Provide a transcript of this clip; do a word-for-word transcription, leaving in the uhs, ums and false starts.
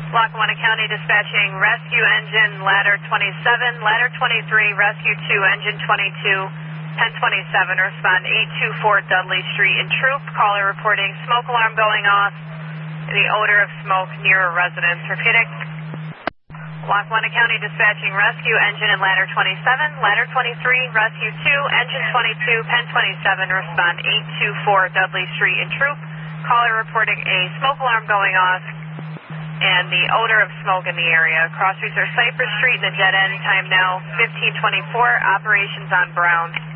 Lackawanna County dispatching rescue engine ladder twenty-seven, ladder twenty-three, rescue two, engine twenty-two, ten twenty-seven, respond eight two four Dudley Street in Troop. Caller reporting smoke alarm going off, the odor of smoke near a residence. Repeating. Lackawanna County dispatching rescue engine and ladder twenty-seven, ladder twenty-three, rescue two, engine twenty-two, pen twenty-seven, respond eight two four Dudley Street in Troop. Caller reporting a smoke alarm going off and the odor of smoke in the area. Cross Resource Cypress Street in the dead end. Time now fifteen twenty-four. Operations on Brown.